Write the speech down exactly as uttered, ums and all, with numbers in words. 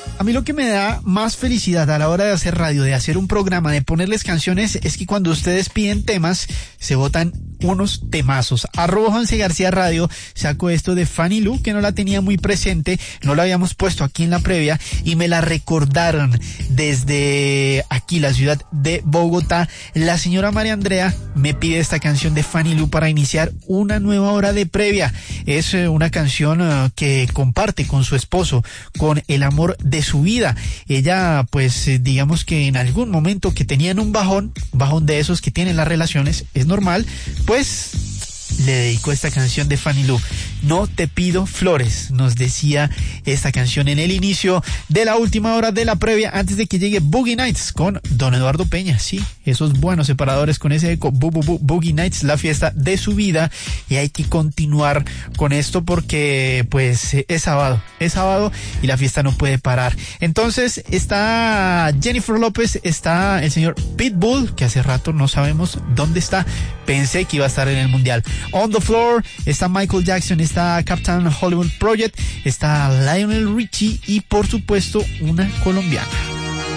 A mí lo que me da más felicidad a la hora de hacer radio, de hacer un programa, de ponerles canciones, es que cuando ustedes piden temas, se botan unos temazos. Arroba Juanse García Radio, saco esto de Fanny Lu, que no la tenía muy presente, no la habíamos puesto aquí en la previa, y me la recordaron desde aquí, la ciudad de Bogotá. La señora María Andrea me pide esta canción de Fanny Lu para iniciar una nueva hora de previa. Es eh, una canción uh, que comparte con su esposo, con el amor de su vida. Ella, pues, eh, digamos que en algún momento que tenían un bajón, bajón de esos que tienen las relaciones, es normal, pues le dedicó esta canción de Fanny Lu. No te pido flores, nos decía esta canción en el inicio de la última hora de la previa, antes de que llegue Boogie Nights con Don Eduardo Peña. Sí, esos buenos separadores con ese eco. Bu, bu, bu, Boogie Nights, la fiesta de su vida. Y hay que continuar con esto porque pues es sábado, es sábado y la fiesta no puede parar. Entonces está Jennifer López, está el señor Pitbull, que hace rato no sabemos dónde está. Pensé que iba a estar en el Mundial. On the Floor está Michael Jackson, está Captain Hollywood Project, está Lionel Richie y por supuesto una colombiana.